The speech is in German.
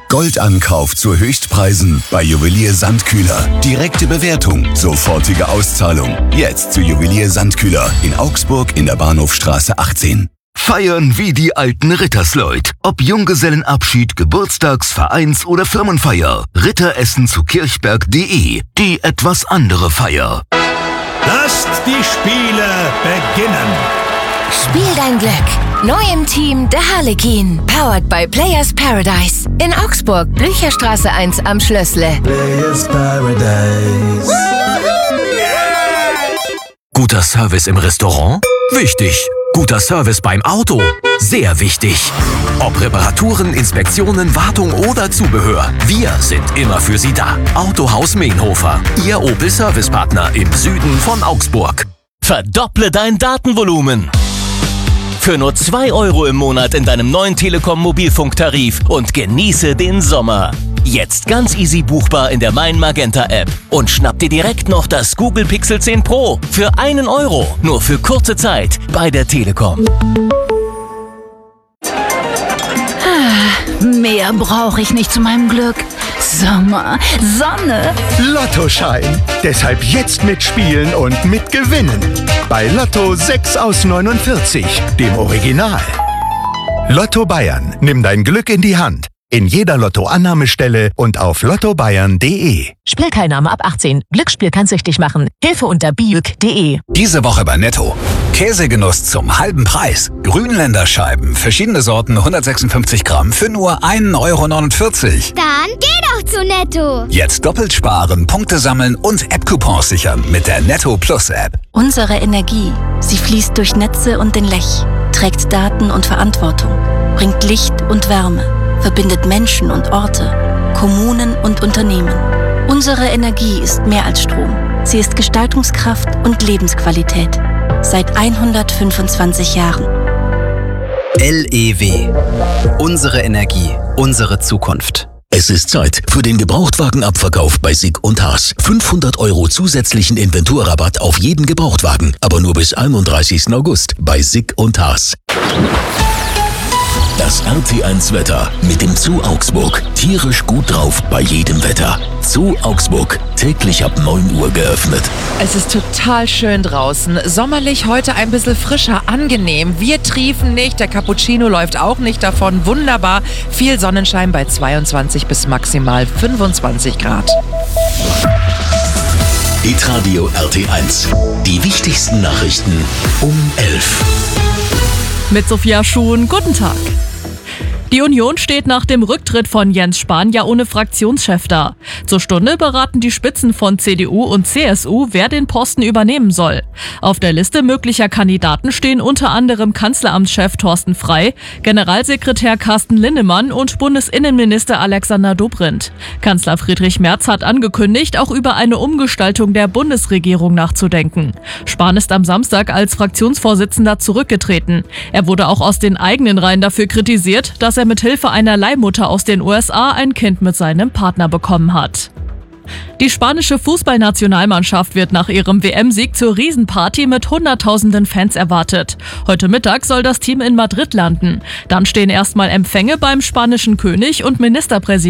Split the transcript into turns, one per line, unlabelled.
Goldankauf zu Höchstpreisen bei Juwelier Sandkühler. Direkte Bewertung, sofortige Auszahlung. Jetzt zu Juwelier Sandkühler in Augsburg in der Bahnhofstraße 18.
Feiern wie die alten Rittersleut. Ob Junggesellenabschied, Geburtstags-, Vereins- oder Firmenfeier. Ritteressen zu kirchberg.de. Die etwas andere Feier.
Lasst die Spiele beginnen.
Spiel dein Glück. Neu im Team der Harlekin. Powered by Players Paradise. In Augsburg, Blücherstraße 1 am Schlössle.
Players Paradise.
Guter Service im Restaurant? Wichtig. Guter Service beim Auto? Sehr wichtig. Ob Reparaturen, Inspektionen, Wartung oder Zubehör, wir sind immer für Sie da. Autohaus Meenhofer, Ihr Opel-Servicepartner im Süden von Augsburg. Verdopple dein Datenvolumen. Für nur 2 € im Monat in deinem neuen Telekom-Mobilfunktarif und genieße den Sommer. Jetzt ganz easy buchbar in der Mein Magenta App. Und schnapp dir direkt noch das Google Pixel 10 Pro für 1 €. Nur für kurze Zeit bei der Telekom.
Mehr brauche ich nicht zu meinem Glück. Sommer, Sonne.
Lottoschein. Deshalb jetzt mitspielen und mitgewinnen. Bei Lotto 6 aus 49, dem Original. Lotto Bayern. Nimm dein Glück in die Hand. In jeder Lotto-Annahmestelle und auf lottobayern.de.
Spielteilnahme ab 18. Glücksspiel kann süchtig machen. Hilfe unter biuk.de.
Diese Woche bei Netto. Käsegenuss zum halben Preis. Grünländerscheiben, verschiedene Sorten, 156 Gramm für nur 1,49 €.
Dann geh doch zu Netto.
Jetzt doppelt sparen, Punkte sammeln und App-Coupons sichern mit der Netto Plus App.
Unsere Energie, sie fließt durch Netze und den Lech, trägt Daten und Verantwortung, bringt Licht und Wärme, verbindet Menschen und Orte, Kommunen und Unternehmen. Unsere Energie ist mehr als Strom. Sie ist Gestaltungskraft und Lebensqualität. Seit 125 Jahren.
LEW. Unsere Energie, unsere Zukunft.
Es ist Zeit für den Gebrauchtwagenabverkauf bei Sig und Haas. 500 € zusätzlichen Inventurrabatt auf jeden Gebrauchtwagen, aber nur bis 31. August bei Sig und Haas. Das RT1 Wetter mit dem Zoo Augsburg. Tierisch gut drauf bei jedem Wetter. Zoo Augsburg, täglich ab 9 Uhr geöffnet.
Es ist total schön draußen. Sommerlich, heute ein bisschen frischer, angenehm. Wir triefen nicht, der Cappuccino läuft auch nicht davon. Wunderbar. Viel Sonnenschein bei 22 bis maximal 25 Grad.
Hitradio RT1. Die wichtigsten Nachrichten um 11.
Mit Sophia Schuhn, guten Tag. Die Union steht nach dem Rücktritt von Jens Spahn ja ohne Fraktionschef da. Zur Stunde beraten die Spitzen von CDU und CSU, wer den Posten übernehmen soll. Auf der Liste möglicher Kandidaten stehen unter anderem Kanzleramtschef Thorsten Frey, Generalsekretär Carsten Linnemann und Bundesinnenminister Alexander Dobrindt. Kanzler Friedrich Merz hat angekündigt, auch über eine Umgestaltung der Bundesregierung nachzudenken. Spahn ist am Samstag als Fraktionsvorsitzender zurückgetreten. Er wurde auch aus den eigenen Reihen dafür kritisiert, dass er mit Hilfe einer Leihmutter aus den USA ein Kind mit seinem Partner bekommen hat. Die spanische Fußballnationalmannschaft wird nach ihrem WM-Sieg zur Riesenparty mit Hunderttausenden Fans erwartet. Heute Mittag soll das Team in Madrid landen. Dann stehen erstmal Empfänge beim spanischen König und Ministerpräsident